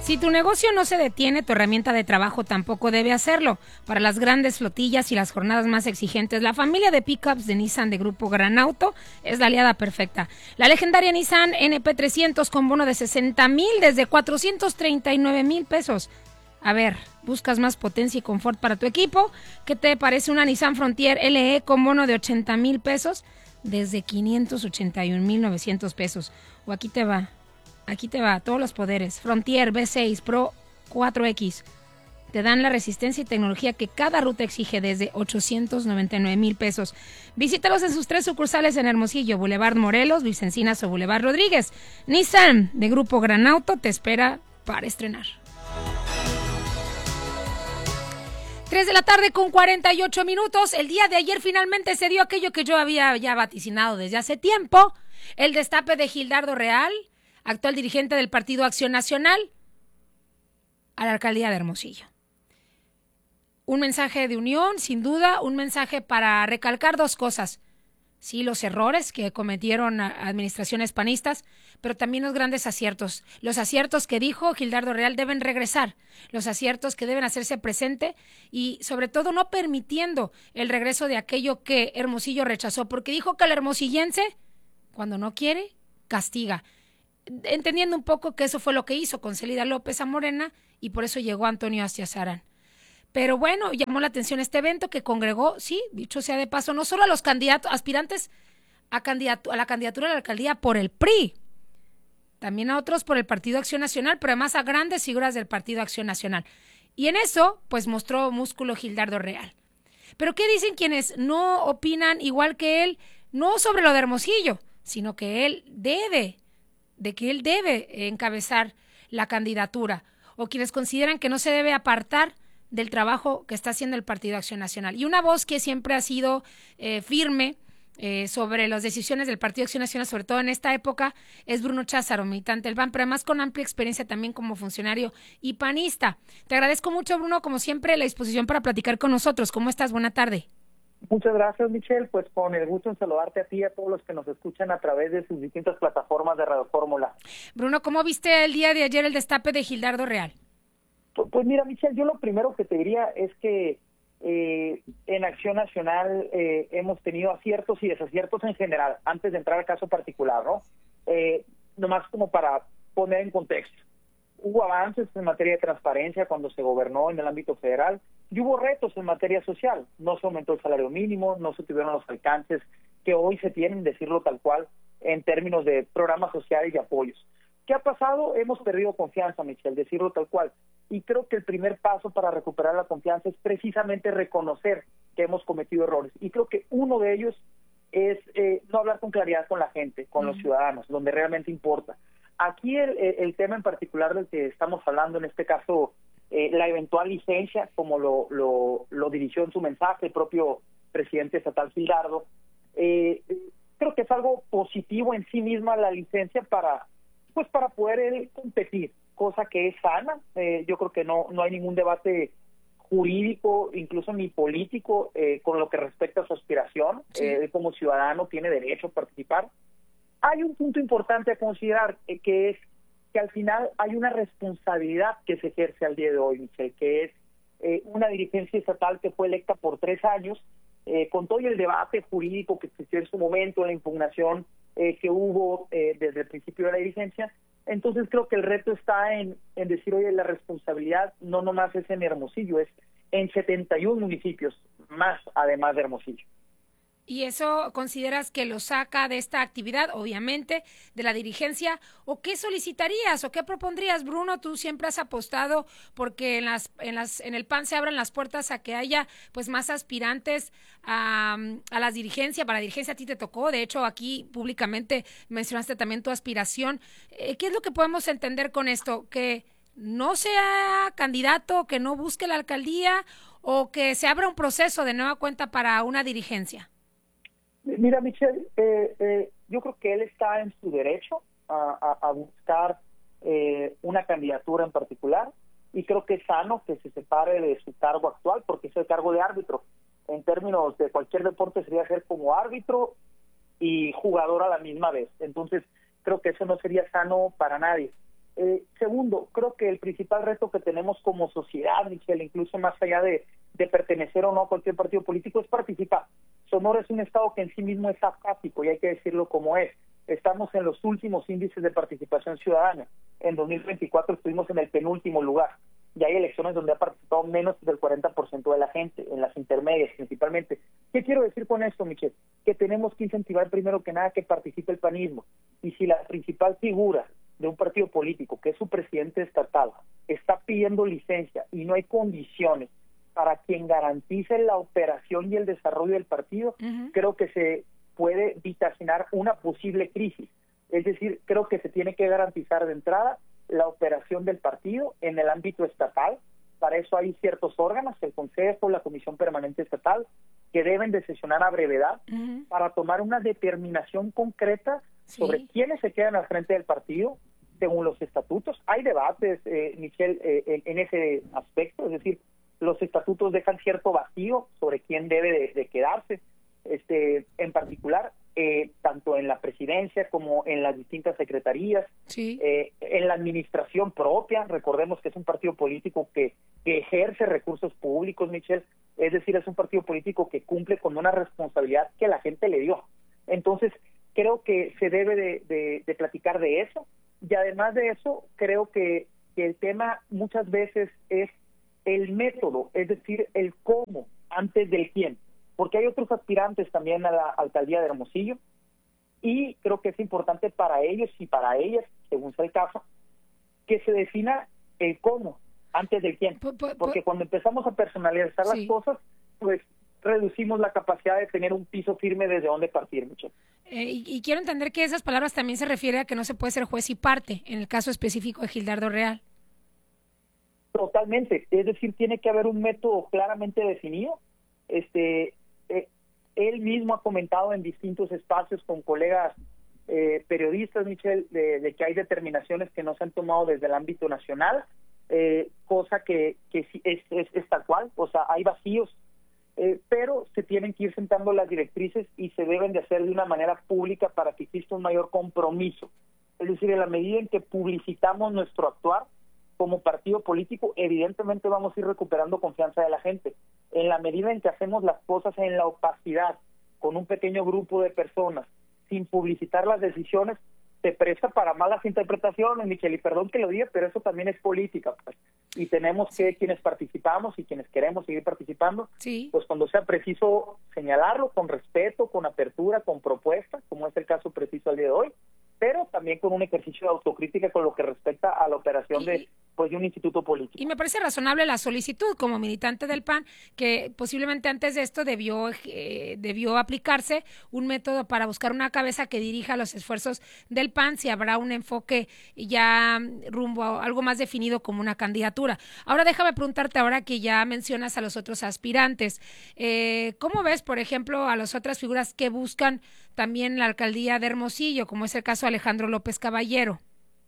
Si tu negocio no se detiene, tu herramienta de trabajo tampoco debe hacerlo. Para las grandes flotillas y las jornadas más exigentes, la familia de pickups de Nissan de Grupo Gran Auto es la aliada perfecta. La legendaria Nissan NP300 con bono de 60,000 desde 439,000 pesos. A ver, ¿buscas más potencia y confort para tu equipo? ¿Qué te parece una Nissan Frontier LE con bono de 80,000 pesos desde 581,900 pesos? O aquí te va, todos los poderes. Frontier V6 Pro 4X. Te dan la resistencia y tecnología que cada ruta exige desde 899,000 pesos. Visítalos en sus 3 sucursales en Hermosillo, Boulevard Morelos, Luis Encinas o Boulevard Rodríguez. Nissan de Grupo Gran Auto te espera para estrenar. 3:48 p.m. El día de ayer finalmente se dio aquello que yo había ya vaticinado desde hace tiempo. El destape de Gildardo Real, actual dirigente del Partido Acción Nacional, a la alcaldía de Hermosillo. Un mensaje de unión, sin duda, un mensaje para recalcar 2 cosas. Sí, los errores que cometieron administraciones panistas, pero también los grandes aciertos. Los aciertos que dijo Gildardo Real deben regresar, los aciertos que deben hacerse presente y sobre todo no permitiendo el regreso de aquello que Hermosillo rechazó, porque dijo que el hermosillense, cuando no quiere, castiga. Entendiendo un poco que eso fue lo que hizo con Celida López a Morena y por eso llegó Antonio Astiazarán. Pero bueno, llamó la atención este evento que congregó, sí, dicho sea de paso, no solo a los candidatos, aspirantes a la candidatura a la alcaldía por el PRI, también a otros por el Partido Acción Nacional, pero además a grandes figuras del Partido Acción Nacional. Y en eso, pues mostró músculo Gildardo Real. Pero ¿qué dicen quienes no opinan igual que él, no sobre lo de Hermosillo, sino que él debe encabezar la candidatura, o quienes consideran que no se debe apartar del trabajo que está haciendo el Partido Acción Nacional? Y una voz que siempre ha sido firme sobre las decisiones del Partido Acción Nacional, sobre todo en esta época, es Bruno Cházaro, militante del PAN, pero además con amplia experiencia también como funcionario y panista. Te agradezco mucho, Bruno, como siempre, la disposición para platicar con nosotros. ¿Cómo estás? Buena tarde. Muchas gracias, Michelle. Pues con el gusto en saludarte a ti y a todos los que nos escuchan a través de sus distintas plataformas de Radio Fórmula. Bruno, ¿cómo viste el día de ayer el destape de Gildardo Real? Pues mira, Michelle, yo lo primero que te diría es que en Acción Nacional hemos tenido aciertos y desaciertos en general, antes de entrar al caso particular, ¿no? Nomás como para poner en contexto. Hubo avances en materia de transparencia cuando se gobernó en el ámbito federal y hubo retos en materia social. No se aumentó el salario mínimo, no se tuvieron los alcances que hoy se tienen, decirlo tal cual, en términos de programas sociales y apoyos. ¿Qué ha pasado? Hemos perdido confianza, Michelle, decirlo tal cual. Y creo que el primer paso para recuperar la confianza es precisamente reconocer que hemos cometido errores. Y creo que uno de ellos es no hablar con claridad con la gente, con los ciudadanos, donde realmente importa. Aquí el tema en particular del que estamos hablando, en este caso, la eventual licencia, como lo dirigió en su mensaje el propio presidente estatal Gildardo, creo que es algo positivo en sí misma la licencia para poder él competir, cosa que es sana. Yo creo que no hay ningún debate jurídico, incluso ni político, con lo que respecta a su aspiración. Sí. Como ciudadano tiene derecho a participar. Hay un punto importante a considerar, que es que al final hay una responsabilidad que se ejerce al día de hoy, Michelle, que es una dirigencia estatal que fue electa por 3 años, con todo el debate jurídico que existió en su momento, la impugnación que hubo desde el principio de la dirigencia. Entonces creo que el reto está en decir, oye, la responsabilidad no nomás es en Hermosillo, es en 71 municipios más, además de Hermosillo. ¿Y eso consideras que lo saca de esta actividad, obviamente, de la dirigencia? ¿O qué solicitarías o qué propondrías, Bruno? Tú siempre has apostado porque en el PAN se abran las puertas a que haya pues más aspirantes a la dirigencia. Para la dirigencia a ti te tocó, de hecho aquí públicamente mencionaste también tu aspiración. ¿Qué es lo que podemos entender con esto? ¿Que no sea candidato, que no busque la alcaldía o que se abra un proceso de nueva cuenta para una dirigencia? Mira, Michelle, yo creo que él está en su derecho a buscar una candidatura en particular, y creo que es sano que se separe de su cargo actual, porque es el cargo de árbitro. En términos de cualquier deporte sería ser como árbitro y jugador a la misma vez. Entonces, creo que eso no sería sano para nadie. Segundo, creo que el principal reto que tenemos como sociedad, Michelle, incluso más allá de pertenecer o no a cualquier partido político, es participar. Sonora es un estado que en sí mismo es apático y hay que decirlo como es. Estamos en los últimos índices de participación ciudadana. En 2024 estuvimos en el penúltimo lugar. Y hay elecciones donde ha participado menos del 40% de la gente, en las intermedias principalmente. ¿Qué quiero decir con esto, Michelle? Que tenemos que incentivar primero que nada que participe el panismo. Y si la principal figura de un partido político, que es su presidente estatal, está pidiendo licencia y no hay condiciones para quien garantice la operación y el desarrollo del partido, creo que se puede vaticinar una posible crisis. Es decir, creo que se tiene que garantizar de entrada la operación del partido en el ámbito estatal. Para eso hay ciertos órganos, el Consejo, la Comisión Permanente Estatal, que deben de sesionar a brevedad para tomar una determinación concreta sobre quiénes se quedan al frente del partido según los estatutos. Hay debates, Michelle, en ese aspecto, es decir, los estatutos dejan cierto vacío sobre quién debe de quedarse. En particular, tanto en la presidencia como en las distintas secretarías, en la administración propia. Recordemos que es un partido político que ejerce recursos públicos, Michelle, es decir, es un partido político que cumple con una responsabilidad que la gente le dio. Entonces, creo que se debe de platicar de eso, y además de eso, creo que el tema muchas veces es el método, es decir, el cómo antes del quién, porque hay otros aspirantes también a la alcaldía de Hermosillo, y creo que es importante para ellos y para ellas, según sea el caso, que se defina el cómo antes del quién, porque cuando empezamos a personalizar las cosas, pues reducimos la capacidad de tener un piso firme desde donde partir, mucho. Y quiero entender que esas palabras también se refiere a que no se puede ser juez y parte, en el caso específico de Gildardo Real. Totalmente, es decir, tiene que haber un método claramente definido. Él mismo ha comentado en distintos espacios con colegas periodistas, Michelle, de que hay determinaciones que no se han tomado desde el ámbito nacional, cosa que sí es tal cual, o sea, hay vacíos, pero se tienen que ir sentando las directrices y se deben de hacer de una manera pública para que exista un mayor compromiso. Es decir, en la medida en que publicitamos nuestro actuar como partido político, evidentemente vamos a ir recuperando confianza de la gente. En la medida en que hacemos las cosas en la opacidad, con un pequeño grupo de personas, sin publicitar las decisiones, se presta para malas interpretaciones, Michelle, y perdón que lo diga, pero eso también es política, pues. Y tenemos que, quienes participamos y quienes queremos seguir participando, pues cuando sea preciso señalarlo con respeto, con apertura, con propuesta, como es el caso preciso al día de hoy, pero también con un ejercicio de autocrítica con lo que respecta a la operación de un instituto político. Y me parece razonable la solicitud como militante del PAN, que posiblemente antes de esto debió aplicarse un método para buscar una cabeza que dirija los esfuerzos del PAN, si habrá un enfoque ya rumbo a algo más definido como una candidatura. Ahora déjame preguntarte, ahora que ya mencionas a los otros aspirantes, ¿cómo ves, por ejemplo, a las otras figuras que buscan también la alcaldía de Hermosillo, como es el caso de Alejandro López Caballero?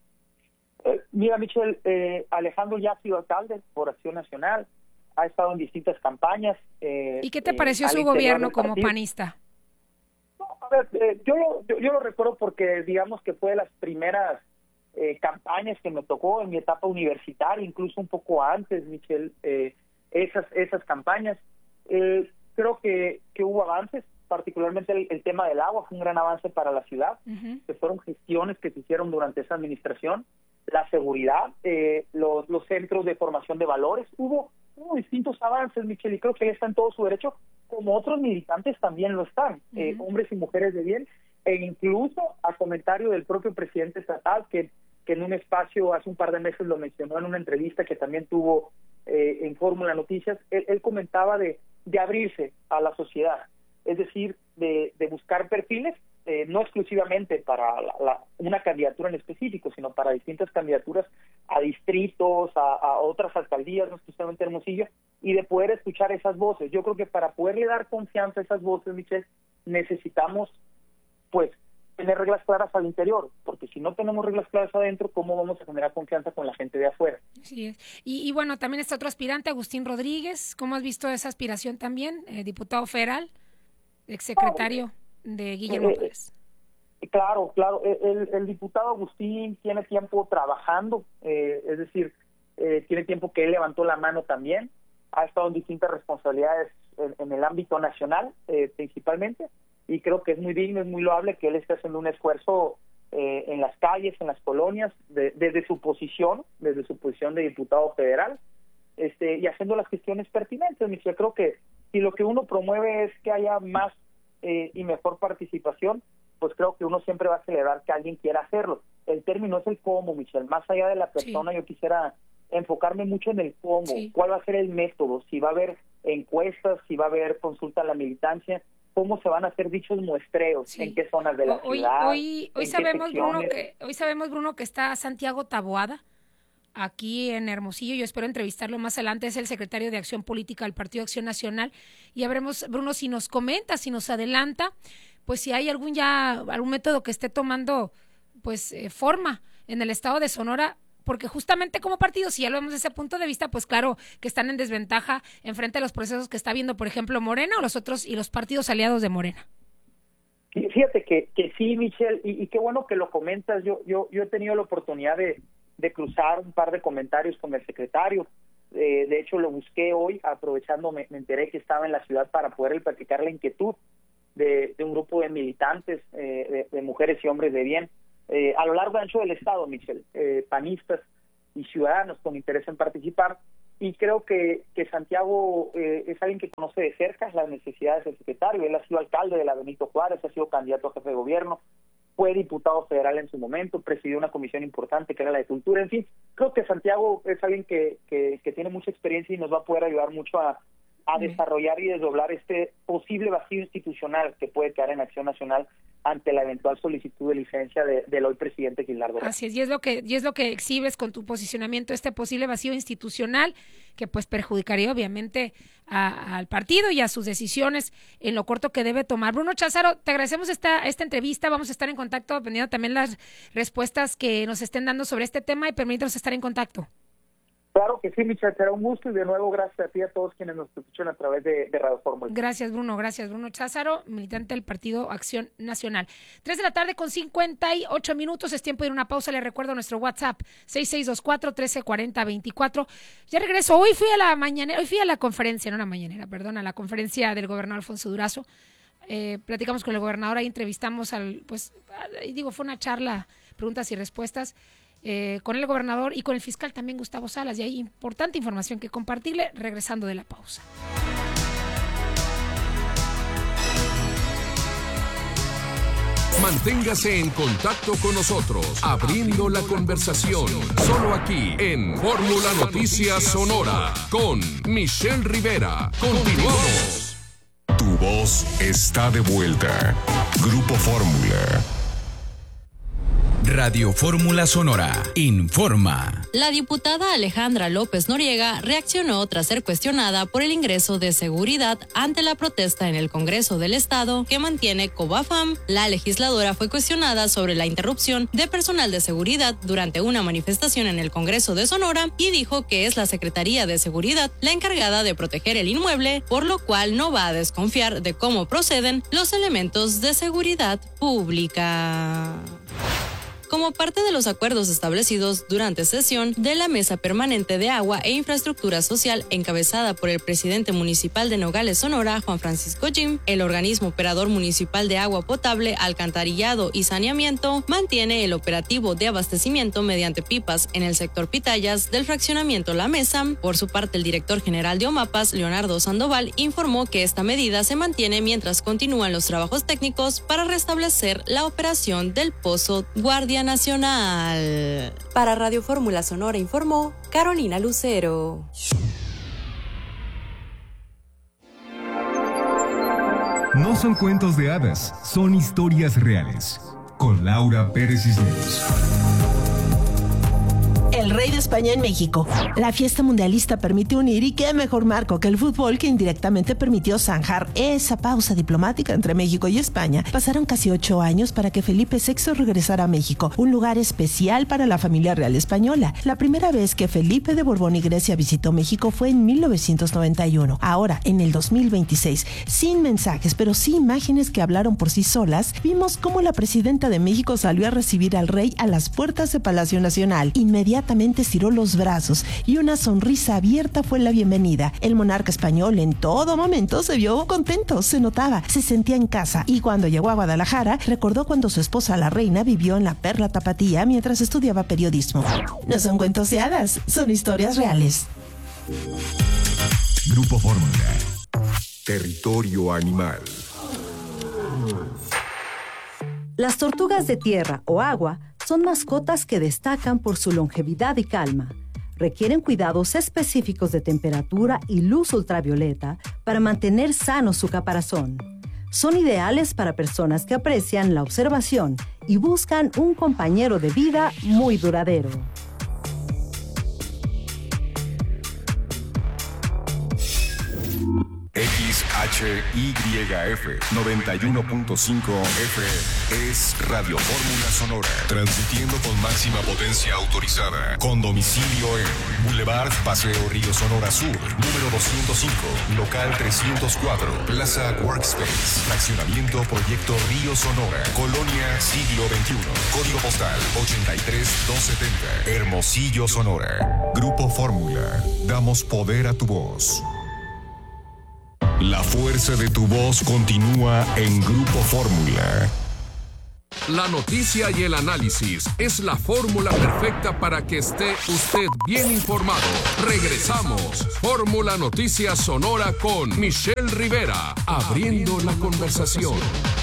Mira, Michelle, Alejandro ya ha sido alcalde por Acción Nacional, ha estado en distintas campañas. ¿Y qué te pareció su gobierno como panista? No, a ver, yo lo recuerdo porque digamos que fue de las primeras campañas que me tocó en mi etapa universitaria, incluso un poco antes, Michelle, esas campañas. Creo que hubo avances, particularmente el tema del agua fue un gran avance para la ciudad, que fueron gestiones que se hicieron durante esa administración. La seguridad, los centros de formación de valores, hubo distintos avances, Michelle, y creo que él está en todo su derecho, como otros militantes también lo están, hombres y mujeres de bien, e incluso a comentario del propio presidente estatal, que en un espacio hace un par de meses lo mencionó en una entrevista que también tuvo en Fórmula Noticias, él comentaba de abrirse a la sociedad, es decir, de buscar perfiles, no exclusivamente para una candidatura en específico, sino para distintas candidaturas a distritos, a otras alcaldías, no exclusivamente Hermosillo, y de poder escuchar esas voces. Yo creo que para poderle dar confianza a esas voces, Michelle, necesitamos, pues, tener reglas claras al interior, porque si no tenemos reglas claras adentro, ¿cómo vamos a generar confianza con la gente de afuera? Sí, y bueno, también está otro aspirante, Agustín Rodríguez. ¿Cómo has visto esa aspiración también? Diputado federal, exsecretario de Guillermo Pérez. Claro. El diputado Agustín tiene tiempo trabajando, es decir, tiene tiempo que él levantó la mano también. Ha estado en distintas responsabilidades en el ámbito nacional, principalmente, y creo que es muy digno, es muy loable que él esté haciendo un esfuerzo en las calles, en las colonias, desde su posición de diputado federal, y haciendo las gestiones pertinentes. Michelle, creo que si lo que uno promueve es que haya más y mejor participación, pues creo que uno siempre va a celebrar que alguien quiera hacerlo. El término es el cómo, Michelle. Más allá de la persona, yo quisiera enfocarme mucho en el cómo, cuál va a ser el método, si va a haber encuestas, si va a haber consulta a la militancia, cómo se van a hacer dichos muestreos, en qué zonas de la ciudad. Hoy sabemos, Bruno, que está Santiago Taboada aquí en Hermosillo. Yo espero entrevistarlo más adelante. Es el secretario de Acción Política del Partido Acción Nacional. Y ya veremos, Bruno, si nos comenta, si nos adelanta, pues si hay algún método que esté tomando pues forma en el estado de Sonora, porque justamente como partido, si ya lo vemos desde ese punto de vista, pues claro que están en desventaja en frente a los procesos que está viendo, por ejemplo, Morena o los partidos aliados de Morena. Fíjate que sí, Michelle, y qué bueno que lo comentas. Yo he tenido la oportunidad de cruzar un par de comentarios con el secretario. De hecho, lo busqué hoy, aprovechando, me enteré que estaba en la ciudad para poder platicar la inquietud de un grupo de militantes, de mujeres y hombres de bien, a lo largo y ancho del estado, Michelle, panistas y ciudadanos con interés en participar. Y creo que Santiago es alguien que conoce de cerca las necesidades del secretario. Él ha sido alcalde de la Benito Juárez, ha sido candidato a jefe de gobierno, fue diputado federal en su momento, presidió una comisión importante que era la de Cultura. En fin, creo que Santiago es alguien que tiene mucha experiencia y nos va a poder ayudar mucho a desarrollar y desdoblar este posible vacío institucional que puede quedar en Acción Nacional ante la eventual solicitud de licencia del hoy presidente Gildardo. Así es, y es lo que exhibes con tu posicionamiento, este posible vacío institucional que pues perjudicaría obviamente al partido y a sus decisiones en lo corto que debe tomar. Bruno Cházaro, te agradecemos esta entrevista, vamos a estar en contacto dependiendo también las respuestas que nos estén dando sobre este tema y permítanos estar en contacto. Claro que sí, Michelle, será un gusto y de nuevo gracias a ti y a todos quienes nos escuchan a través de Radio Fórmula. Gracias, Bruno Cházaro, militante del Partido Acción Nacional. 3:58 p.m, es tiempo de ir a una pausa. Les recuerdo nuestro WhatsApp, 6624-1340-24. Ya regreso, hoy fui a la conferencia, no a la mañanera, perdón, a la conferencia del gobernador Alfonso Durazo. Platicamos con el gobernador, ahí entrevistamos fue una charla, preguntas y respuestas, con el gobernador y con el fiscal también Gustavo Salas, y hay importante información que compartirle regresando de la pausa. Manténgase en contacto con nosotros, abriendo la conversación, solo aquí en Fórmula Noticias Sonora, con Michelle Rivera. Continuamos. Tu voz está de vuelta. Grupo Fórmula. Radio Fórmula Sonora informa. La diputada Alejandra López Noriega reaccionó tras ser cuestionada por el ingreso de seguridad ante la protesta en el Congreso del Estado que mantiene Cobafam. La legisladora fue cuestionada sobre la interrupción de personal de seguridad durante una manifestación en el Congreso de Sonora y dijo que es la Secretaría de Seguridad la encargada de proteger el inmueble, por lo cual no va a desconfiar de cómo proceden los elementos de seguridad pública. Como parte de los acuerdos establecidos durante sesión de la Mesa Permanente de Agua e Infraestructura Social encabezada por el presidente municipal de Nogales, Sonora, Juan Francisco Jim, el organismo operador municipal de agua potable, alcantarillado y saneamiento mantiene el operativo de abastecimiento mediante pipas en el sector Pitayas del fraccionamiento La Mesa. Por su parte, el director general de OMAPAS, Leonardo Sandoval, informó que esta medida se mantiene mientras continúan los trabajos técnicos para restablecer la operación del Pozo Guardia Nacional. Para Radio Fórmula Sonora informó Carolina Lucero. No son cuentos de hadas, son historias reales. Con Laura Pérez Cisneros. El el rey de España en México. La fiesta mundialista permitió unir, y qué mejor marco que el fútbol, que indirectamente permitió zanjar esa pausa diplomática entre México y España. Pasaron casi 8 años para que Felipe VI regresara a México, un lugar especial para la familia real española. La primera vez que Felipe de Borbón y Grecia visitó México fue en 1991. Ahora, en el 2026, sin mensajes, pero sí imágenes que hablaron por sí solas, vimos cómo la presidenta de México salió a recibir al rey a las puertas de Palacio Nacional. Inmediatamente estiró los brazos y una sonrisa abierta fue la bienvenida. El monarca español en todo momento se vio contento, se notaba, se sentía en casa, y cuando llegó a Guadalajara recordó cuando su esposa la reina vivió en la Perla Tapatía mientras estudiaba periodismo. No son cuentos de hadas, son historias reales. Grupo Fórmula. Territorio animal. Las tortugas de tierra o agua son mascotas que destacan por su longevidad y calma. Requieren cuidados específicos de temperatura y luz ultravioleta para mantener sano su caparazón. Son ideales para personas que aprecian la observación y buscan un compañero de vida muy duradero. XHYF 91.5 FM es Radio Fórmula Sonora, transmitiendo con máxima potencia autorizada, con domicilio en Boulevard Paseo Río Sonora Sur, número 205, local 304, Plaza Workspace, fraccionamiento Proyecto Río Sonora, Colonia Siglo XXI, código postal 83270, Hermosillo, Sonora. Grupo Fórmula, damos poder a tu voz. La fuerza de tu voz continúa en Grupo Fórmula. La noticia y el análisis es la fórmula perfecta para que esté usted bien informado. Regresamos. Fórmula Noticias Sonora con Michelle Rivera, abriendo la conversación.